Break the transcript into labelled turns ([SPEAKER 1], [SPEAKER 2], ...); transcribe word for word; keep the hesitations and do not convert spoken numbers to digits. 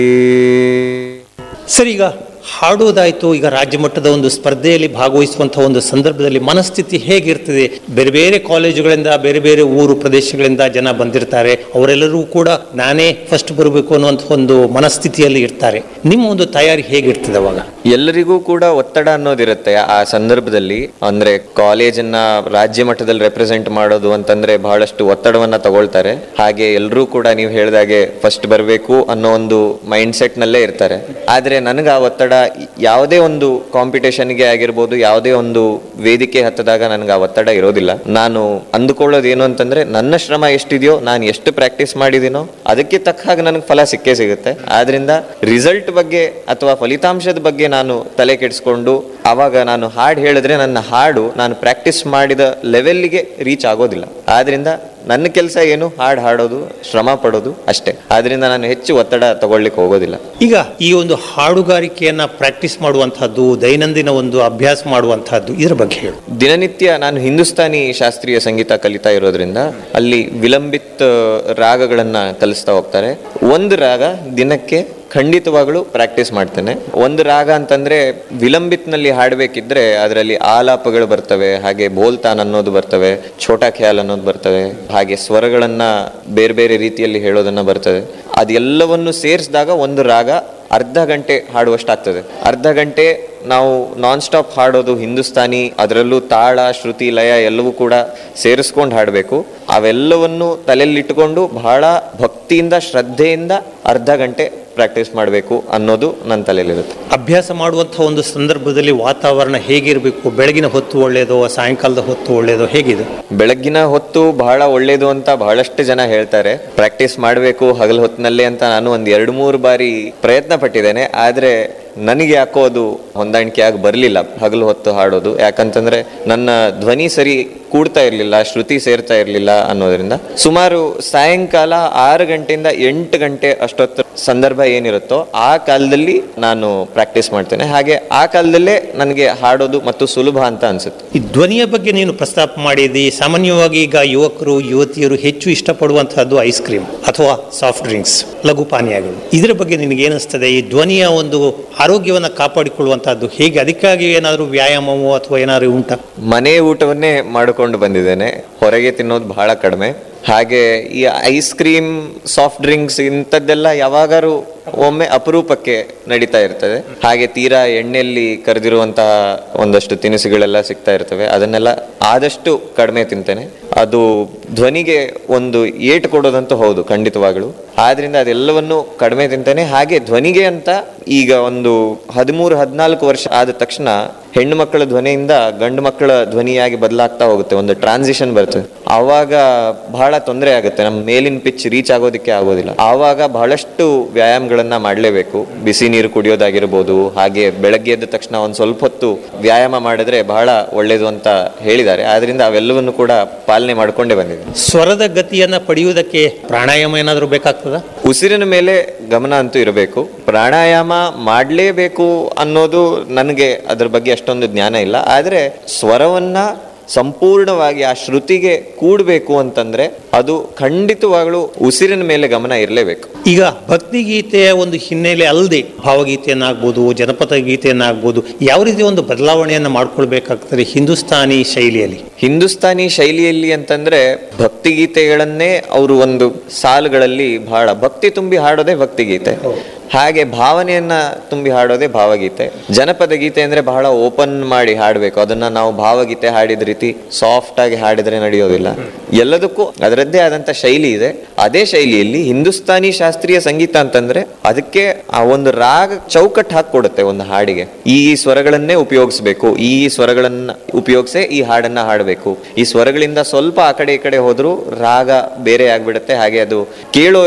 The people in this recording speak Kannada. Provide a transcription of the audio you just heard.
[SPEAKER 1] ಸರ್, ಈಗ ಹಾಡೋದಾಯ್ತು, ಈಗ ರಾಜ್ಯ ಮಟ್ಟದ ಒಂದು ಸ್ಪರ್ಧೆಯಲ್ಲಿ ಭಾಗವಹಿಸುವಂತಹ ಒಂದು ಸಂದರ್ಭದಲ್ಲಿ ಮನಸ್ಥಿತಿ ಹೇಗಿರ್ತದೆ? ಬೇರೆ ಬೇರೆ ಕಾಲೇಜುಗಳಿಂದ, ಬೇರೆ ಬೇರೆ ಊರು ಪ್ರದೇಶಗಳಿಂದ ಜನ ಬಂದಿರ್ತಾರೆ. ಅವರೆಲ್ಲರೂ ಕೂಡ ನಾನೇ ಫಸ್ಟ್ ಬರಬೇಕು ಅನ್ನುವಂಥ ಒಂದು ಮನಸ್ಥಿತಿಯಲ್ಲಿ ಇರ್ತಾರೆ. ನಿಮ್ಮ ಒಂದು ತಯಾರಿ ಹೇಗಿರ್ತದೆ ಅವಾಗ?
[SPEAKER 2] ಎಲ್ಲರಿಗೂ ಕೂಡ ಒತ್ತಡ ಅನ್ನೋದಿರುತ್ತೆ ಆ ಸಂದರ್ಭದಲ್ಲಿ. ಅಂದ್ರೆ ಕಾಲೇಜನ್ನ ರಾಜ್ಯ ಮಟ್ಟದಲ್ಲಿ ರೆಪ್ರೆಸೆಂಟ್ ಮಾಡೋದು ಅಂತಂದ್ರೆ ಬಹಳಷ್ಟು ಒತ್ತಡವನ್ನ ತಗೊಳ್ತಾರೆ. ಹಾಗೆ ಎಲ್ಲರೂ ಕೂಡ ನೀವು ಹೇಳಿದಾಗೆ ಫಸ್ಟ್ ಬರಬೇಕು ಅನ್ನೋ ಒಂದು ಮೈಂಡ್ ಸೆಟ್ ನಲ್ಲೇ ಇರ್ತಾರೆ. ಆದ್ರೆ ನನಗೆ ಆ ಒತ್ತಡ ಯಾವುದೇ ಒಂದು ಕಾಂಪಿಟೇಷನ್ಗೆ ಆಗಿರ್ಬೋದು, ಯಾವುದೇ ಒಂದು ವೇದಿಕೆ ಹತ್ತದಾಗ ನನಗೆ ಆ ಒತ್ತಡ ಇರೋದಿಲ್ಲ. ನಾನು ಅಂದುಕೊಳ್ಳೋದು ಏನು ಅಂತಂದ್ರೆ, ನನ್ನ ಶ್ರಮ ಎಷ್ಟಿದೆಯೋ, ನಾನು ಎಷ್ಟು ಪ್ರಾಕ್ಟೀಸ್ ಮಾಡಿದೀನೋ ಅದಕ್ಕೆ ತಕ್ಕ ಹಾಗೆ ನನಗೆ ಫಲ ಸಿಕ್ಕೇ ಸಿಗುತ್ತೆ. ಆದ್ರಿಂದ ರಿಸಲ್ಟ್ ಬಗ್ಗೆ ಅಥವಾ ಫಲಿತಾಂಶದ ಬಗ್ಗೆ ನಾನು ತಲೆ ಕೆಡಿಸ್ಕೊಂಡು ಅವಾಗ ನಾನು ಹಾಡು ಹೇಳಿದ್ರೆ ನನ್ನ ಹಾಡು ನಾನು ಪ್ರಾಕ್ಟೀಸ್ ಮಾಡಿದ ಲೆವೆಲ್ಗೆ ರೀಚ್ ಆಗೋದಿಲ್ಲ. ಆದ್ರಿಂದ ನನ್ನ ಕೆಲಸ ಏನು, ಹಾಡು ಹಾಡೋದು, ಶ್ರಮ ಪಡೋದು ಅಷ್ಟೇ. ಆದ್ರಿಂದ ನಾನು ಹೆಚ್ಚು ಒತ್ತಡ ತಗೊಳ್ಳಿಕ್ಕೆ ಹೋಗೋದಿಲ್ಲ.
[SPEAKER 1] ಈಗ ಈ ಒಂದು ಹಾಡುಗಾರಿಕೆಯನ್ನ ಪ್ರಾಕ್ಟೀಸ್ ಮಾಡುವಂತಹದ್ದು, ದೈನಂದಿನ ಒಂದು ಅಭ್ಯಾಸ ಮಾಡುವಂತಹದ್ದು, ಇದರ ಬಗ್ಗೆ ಹೇಳು.
[SPEAKER 2] ದಿನನಿತ್ಯ ನಾನು ಹಿಂದೂಸ್ತಾನಿ ಶಾಸ್ತ್ರೀಯ ಸಂಗೀತ ಕಲಿತಾ ಇರೋದ್ರಿಂದ ಅಲ್ಲಿ ವಿಲಂಬಿತ್ ರಾಗಗಳನ್ನ ಕಲಿಸ್ತಾ ಹೋಗ್ತಾರೆ. ಒಂದು ರಾಗ ದಿನಕ್ಕೆ ಖಂಡಿತವಾಗ್ಲೂ ಪ್ರಾಕ್ಟೀಸ್ ಮಾಡ್ತೇನೆ. ಒಂದು ರಾಗ ಅಂತಂದ್ರೆ ವಿಲಂಬಿತ್ನಲ್ಲಿ ಹಾಡಬೇಕಿದ್ರೆ ಅದರಲ್ಲಿ ಆಲಾಪಗಳು ಬರ್ತವೆ, ಹಾಗೆ ಬೋಲ್ತಾನ್ ಅನ್ನೋದು ಬರ್ತವೆ, ಛೋಟಾ ಖ್ಯಾಲ್ ಅನ್ನೋದು ಬರ್ತವೆ, ಹಾಗೆ ಸ್ವರಗಳನ್ನ ಬೇರೆ ಬೇರೆ ರೀತಿಯಲ್ಲಿ ಹೇಳೋದನ್ನ ಬರ್ತದೆ. ಅದೆಲ್ಲವನ್ನು ಸೇರಿಸಿದಾಗ ಒಂದು ರಾಗ ಅರ್ಧ ಗಂಟೆ ಹಾಡುವಷ್ಟಾಗ್ತದೆ. ಅರ್ಧ ಗಂಟೆ ನಾವು ನಾನ್ ಸ್ಟಾಪ್ ಹಾಡೋದು ಹಿಂದೂಸ್ತಾನಿ, ಅದರಲ್ಲೂ ತಾಳ, ಶ್ರುತಿ, ಲಯ ಎಲ್ಲವೂ ಕೂಡ ಸೇರಿಸ್ಕೊಂಡು ಹಾಡಬೇಕು. ಅವೆಲ್ಲವನ್ನು ತಲೆಯಲ್ಲಿಟ್ಟುಕೊಂಡು ಬಹಳ ಭಕ್ತಿಯಿಂದ, ಶ್ರದ್ಧೆಯಿಂದ ಅರ್ಧ ಗಂಟೆ ಪ್ರಾಕ್ಟೀಸ್ ಮಾಡಬೇಕು ಅನ್ನೋದು ನನ್ನ ತಲೆಯಲ್ಲಿರುತ್ತೆ.
[SPEAKER 1] ಅಭ್ಯಾಸ ಮಾಡುವಂತಹ ಒಂದು ಸಂದರ್ಭದಲ್ಲಿ ವಾತಾವರಣ ಹೇಗಿರಬೇಕು? ಬೆಳಗಿನ ಹೊತ್ತು ಒಳ್ಳೆಯದೋ, ಸಾಯಂಕಾಲದ ಹೊತ್ತು ಒಳ್ಳೆಯದೋ, ಹೇಗಿದೆ?
[SPEAKER 2] ಬೆಳಗ್ಗಿನ ಹೊತ್ತು ಬಹಳ ಒಳ್ಳೇದು ಅಂತ ಬಹಳಷ್ಟು ಜನ ಹೇಳ್ತಾರೆ. ಪ್ರಾಕ್ಟೀಸ್ ಮಾಡಬೇಕು ಹಗಲು ಹೊತ್ತಿನಲ್ಲೇ ಅಂತ ನಾನು ಒಂದ್ ಎರಡು ಮೂರು ಬಾರಿ ಪ್ರಯತ್ನ ಪಟ್ಟಿದ್ದೇನೆ. ಆದ್ರೆ ನನಗೆ ಯಾಕೋ ಅದು ಹೊಂದಾಣಿಕೆ ಆಗಿ ಬರಲಿಲ್ಲ ಹಗಲು ಹೊತ್ತು ಹಾಡೋದು. ಯಾಕಂತಂದ್ರೆ ನನ್ನ ಧ್ವನಿ ಸರಿ ಕೂಡ್ತಾ ಇರಲಿಲ್ಲ, ಶ್ರುತಿ ಸೇರ್ತಾ ಇರಲಿಲ್ಲ ಅನ್ನೋದ್ರಿಂದ ಸುಮಾರು ಸಾಯಂಕಾಲ ಆರು ಗಂಟೆಯಿಂದ ಎಂಟು ಗಂಟೆ ಅಷ್ಟೊತ್ತು ಸಂದರ್ಭ ಏನಿರುತ್ತೋ ಆ ಕಾಲದಲ್ಲಿ ನಾನು ಪ್ರಾಕ್ಟೀಸ್ ಮಾಡ್ತೇನೆ. ಹಾಗೆ ಆ ಕಾಲದಲ್ಲೇ ನನಗೆ ಹಾಡೋದು ಮತ್ತು ಸುಲಭ ಅಂತ ಅನ್ಸುತ್ತೆ.
[SPEAKER 1] ಈ ಧ್ವನಿಯ ಬಗ್ಗೆ ನೀನು ಪ್ರಸ್ತಾಪ ಮಾಡಿದಿ. ಸಾಮಾನ್ಯವಾಗಿ ಈಗ ಯುವಕರು, ಯುವತಿಯರು ಹೆಚ್ಚು ಇಷ್ಟಪಡುವಂತಹದ್ದು ಐಸ್ ಕ್ರೀಮ್ ಅಥವಾ ಸಾಫ್ಟ್ ಡ್ರಿಂಕ್ಸ್, ಲಘು ಪಾನೀಯಗಳು. ಇದರ ಬಗ್ಗೆ ನಿನಗೆ ಏನಿಸ್ತದೆ? ಈ ಧ್ವನಿಯ ಒಂದು ಆರೋಗ್ಯವನ್ನು ಕಾಪಾಡಿಕೊಳ್ಳುವಂತಹದ್ದು ಹೇಗೆ? ಅದಕ್ಕಾಗಿ ಏನಾದರೂ ವ್ಯಾಯಾಮವೋ ಅಥವಾ ಏನಾದರೂ ಉಂಟಾ?
[SPEAKER 2] ಮನೆ ಊಟವನ್ನೇ ಮಾಡಿಕೊಂಡು ಬಂದಿದ್ದೇನೆ, ಹೊರಗೆ ತಿನ್ನೋದು ಬಹಳ ಕಡಿಮೆ. ಹಾಗೆ ಈ ಐಸ್ ಕ್ರೀಮ್, ಸಾಫ್ಟ್ ಡ್ರಿಂಕ್ಸ್ ಇಂಥದ್ದೆಲ್ಲ ಯಾವಾಗಾರು ಒಮ್ಮೆ ಅಪರೂಪಕ್ಕೆ ನಡೀತಾ ಇರ್ತದೆ. ಹಾಗೆ ತೀರಾ ಎಣ್ಣೆಯಲ್ಲಿ ಕರೆದಿರುವಂತಹ ಒಂದಷ್ಟು ತಿನಿಸುಗಳೆಲ್ಲ ಸಿಗ್ತಾ ಇರ್ತವೆ, ಅದನ್ನೆಲ್ಲ ಆದಷ್ಟು ಕಡಿಮೆ ತಿಂತೇನೆ. ಅದು ಧ್ವನಿಗೆ ಒಂದು ಏಟು ಕೊಡೋದಂತೂ ಹೌದು ಖಂಡಿತವಾಗ್ಲು. ಆದ್ರಿಂದ ಅದೆಲ್ಲವನ್ನು ಕಡಿಮೆ ತಿಂತೇನೆ. ಹಾಗೆ ಧ್ವನಿಗೆ ಅಂತ ಈಗ ಒಂದು ಹದಿಮೂರು ಹದಿನಾಲ್ಕು ವರ್ಷ ಆದ ತಕ್ಷಣ ಹೆಣ್ಣು ಮಕ್ಕಳ ಧ್ವನಿಯಿಂದ ಗಂಡು ಮಕ್ಕಳ ಧ್ವನಿಯಾಗಿ ಬದಲಾಗ್ತಾ ಹೋಗುತ್ತೆ, ಒಂದು ಟ್ರಾನ್ಸಿಷನ್ ಬರ್ತದೆ. ಆವಾಗ ಬಹಳ ತೊಂದರೆ ಆಗುತ್ತೆ, ನಮ್ಮ ಮೇಲಿನ ಪಿಚ್ ರೀಚ್ ಆಗೋದಕ್ಕೆ ಆಗೋದಿಲ್ಲ. ಆವಾಗ ಬಹಳಷ್ಟು ವ್ಯಾಯಾಮಗಳನ್ನ ಮಾಡಲೇಬೇಕು. ಬಿಸಿ ನೀರು ಕುಡಿಯೋದಾಗಿರ್ಬೋದು, ಹಾಗೆ ಬೆಳಗ್ಗೆ ಎದ್ದ ತಕ್ಷಣ ಒಂದು ಸ್ವಲ್ಪ ಹೊತ್ತು ವ್ಯಾಯಾಮ ಮಾಡಿದ್ರೆ ಬಹಳ ಒಳ್ಳೇದು ಅಂತ ಹೇಳಿದ್ದಾರೆ. ಆದ್ರಿಂದ ಅವೆಲ್ಲವನ್ನು ಕೂಡ ಪಾಲನೆ ಮಾಡ್ಕೊಂಡೇ ಬಂದಿದೆ.
[SPEAKER 1] ಸ್ವರದ ಗತಿಯನ್ನ ಪಡೆಯುವುದಕ್ಕೆ ಪ್ರಾಣಾಯಾಮ ಏನಾದರೂ ಬೇಕಾಗ್ತದ?
[SPEAKER 2] ಉಸಿರಿನ ಮೇಲೆ ಗಮನ ಅಂತೂ ಇರಬೇಕು. ಪ್ರಾಣಾಯಾಮ ಮಾಡಲೇಬೇಕು ಅನ್ನೋದು ನನಗೆ ಅದ್ರ ಬಗ್ಗೆ ಅಷ್ಟೊಂದು ಜ್ಞಾನ ಇಲ್ಲ. ಆದ್ರೆ ಸ್ವರವನ್ನ ಸಂಪೂರ್ಣವಾಗಿ ಆ ಶ್ರುತಿಗೆ ಕೂಡಬೇಕು ಅಂತಂದ್ರೆ ಅದು ಖಂಡಿತವಾಗ್ಲೂ ಉಸಿರಿನ ಮೇಲೆ ಗಮನ ಇರಲೇಬೇಕು.
[SPEAKER 1] ಈಗ ಭಕ್ತಿಗೀತೆಯ ಒಂದು ಹಿನ್ನೆಲೆ ಅಲ್ಲದೆ ಭಾವಗೀತೆಯನ್ನಾಗ್ಬೋದು, ಜನಪದ ಗೀತೆಯನ್ನಾಗ್ಬೋದು, ಯಾವ ರೀತಿ ಒಂದು ಬದಲಾವಣೆಯನ್ನ ಮಾಡ್ಕೊಳ್ಬೇಕಾಗ್ತದೆ ಹಿಂದೂಸ್ತಾನಿ ಶೈಲಿಯಲ್ಲಿ?
[SPEAKER 2] ಹಿಂದೂಸ್ತಾನಿ ಶೈಲಿಯಲ್ಲಿ ಅಂತಂದ್ರೆ ಭಕ್ತಿಗೀತೆಗಳನ್ನೇ ಅವರು ಒಂದು ಸಾಲುಗಳಲ್ಲಿ ಬಹಳ ಭಕ್ತಿ ತುಂಬಿ ಹಾಡೋದೇ ಭಕ್ತಿಗೀತೆ. ಹಾಗೆ ಭಾವನೆಯನ್ನ ತುಂಬಿ ಹಾಡೋದೇ ಭಾವಗೀತೆ. ಜನಪದ ಗೀತೆ ಅಂದ್ರೆ ಬಹಳ ಓಪನ್ ಮಾಡಿ ಹಾಡಬೇಕು. ಅದನ್ನ ನಾವು ಭಾವಗೀತೆ ಹಾಡಿದ ರೀತಿ ಸಾಫ್ಟ್ ಆಗಿ ಹಾಡಿದ್ರೆ ನಡೆಯೋದಿಲ್ಲ. ಎಲ್ಲದಕ್ಕೂ ಅದರದ್ದೇ ಆದಂತ ಶೈಲಿ ಇದೆ. ಅದೇ ಶೈಲಿಯಲ್ಲಿ ಹಿಂದೂಸ್ತಾನಿ ಶಾಸ್ತ್ರೀಯ ಸಂಗೀತ ಅಂತಂದ್ರೆ ಅದಕ್ಕೆ ಆ ಒಂದು ರಾಗ ಚೌಕಟ್ಟು ಹಾಕೊಡುತ್ತೆ ಒಂದು ಹಾಡಿಗೆ. ಈ ಸ್ವರಗಳನ್ನೇ ಉಪಯೋಗಿಸ್ಬೇಕು, ಈ ಸ್ವರಗಳನ್ನ ಉಪಯೋಗಿಸೇ ಈ ಹಾಡನ್ನ ಹಾಡಬೇಕು. ಈ ಸ್ವರಗಳಿಂದ ಸ್ವಲ್ಪ ಆ ಕಡೆ ಈ ಕಡೆ ಹೋದ್ರೂ ರಾಗ ಬೇರೆ ಆಗ್ಬಿಡುತ್ತೆ. ಹಾಗೆ ಅದು ಕೇಳೋ